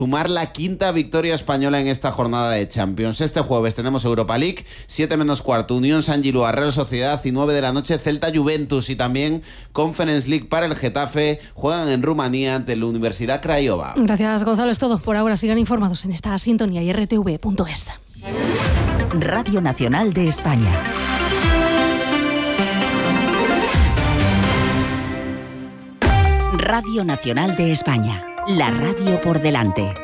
sumar la quinta victoria española en esta jornada de Champions. Este jueves tenemos Europa League, 7 menos cuarto, Unión San Gilois, Real Sociedad, y 9 de la noche Celta Juventus, y también Conference League para el Getafe. Juegan en Rumanía ante la Universidad Craiova. Gracias, Gonzalo. Es todo por ahora. Sigan informados en esta sintonía y rtv.es. Radio Nacional de España. Radio Nacional de España. La radio por delante.